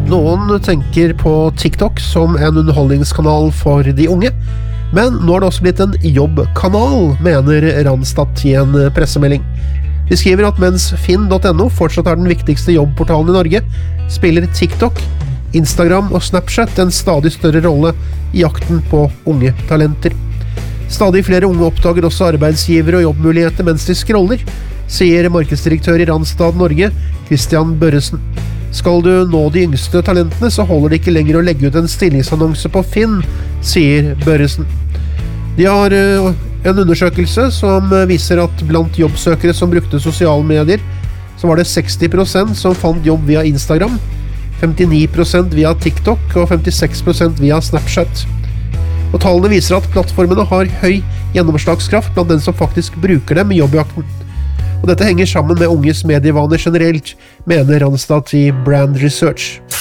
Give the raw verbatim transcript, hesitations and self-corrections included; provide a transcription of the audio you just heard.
Noen tenker på TikTok som en underholdningskanal for de unge, men nå har det også blitt en jobbkanal, mener Randstad i en pressemelding. De skriver at mens finn punktum no fortsatt er den viktigste jobbportalen i Norge, spiller TikTok, Instagram og Snapchat en stadig større rolle i jakten på unge talenter. Stadig flere unge oppdager også arbeidsgivere og jobbmuligheter mens de scroller, sier markedsdirektør i Randstad Norge, Christian Børresen. Skal du nå de yngste talentene, så holder det ikke lenger å legge ut en stillingsannonse på Finn, sier Børresen. De har en undersøkelse som viser at blant jobbsøkere som brukte sosiale medier, så var det seksti prosent som fant jobb via Instagram, femtini prosent via TikTok og femtiseks prosent via Snapchat. Og tallene viser at plattformene har høy gjennomslagskraft blant den som faktisk bruker dem i jobbjakten. Og dette henger sammen med unges medievaner generelt, mener Randstad i Brand Research.